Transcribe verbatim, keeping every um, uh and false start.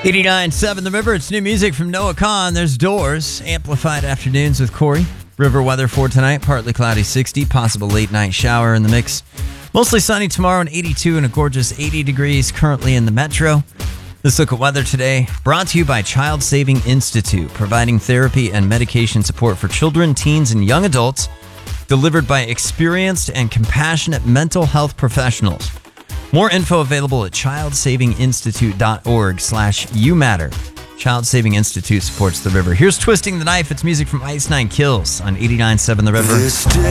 eighty-nine point seven The River. It's new music from Noah Kahan. There's Doors. Amplified afternoons with Corey. River weather for tonight. Partly cloudy, sixty. Possible late night shower in the mix. Mostly sunny tomorrow, and eighty-two and a gorgeous eighty degrees currently in the metro. Let's look at weather today. Brought to you by Child Saving Institute, providing therapy and medication support for children, teens, and young adults, delivered by experienced and compassionate mental health professionals. More info available at childsavinginstitute.org slash you matter. Child Saving Institute supports The River. Here's Twisting the Knife. It's music from Ice Nine Kills on eighty-nine point seven The River.